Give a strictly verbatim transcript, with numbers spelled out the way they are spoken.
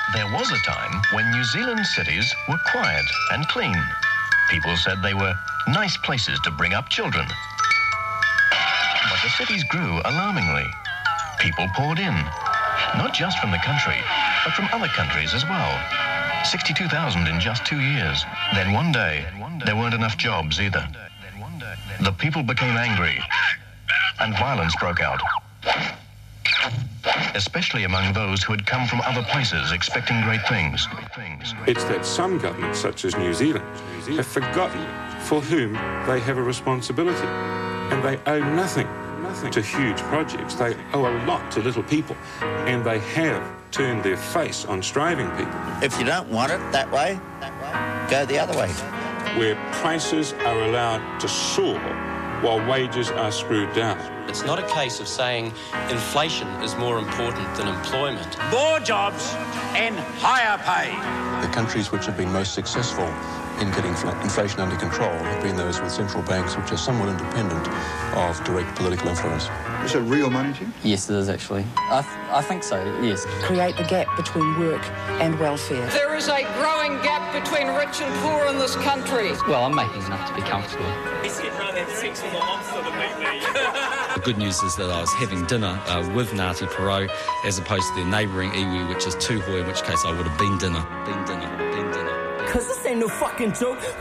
There was a time when New Zealand cities were quiet and clean. People said they were nice places to bring up children. But the cities grew alarmingly. People poured in, not just from the country, but from other countries as well. sixty-two thousand in just two years. Then one day, there weren't enough jobs either. The people became angry, and violence broke out. Especially among those who had come from other places expecting great things. It's that some governments, such as New Zealand, have forgotten for whom they have a responsibility. And they owe nothing, nothing to huge projects. They owe a lot to little people. And they have turned their face on striving people. If you don't want it that way, go the other way. Where prices are allowed to soar while wages are screwed down. It's not a case of saying inflation is more important than employment. More jobs and higher pay. The countries which have been most successful in getting inflation under control have been those with central banks which are somewhat independent of direct political influence. Is it real money, Jim? Yes, it is actually. I, th I think so, yes. Create a gap between work and welfare. There is a growing gap between rich and poor in this country. Well, I'm making enough to be comfortable. The good news is that I was having dinner uh, with Ngāti Porou as opposed to their neighbouring iwi, which is Tūhoe, in which case I would have been dinner, been dinner, been dinner. Because this ain't no fucking joke.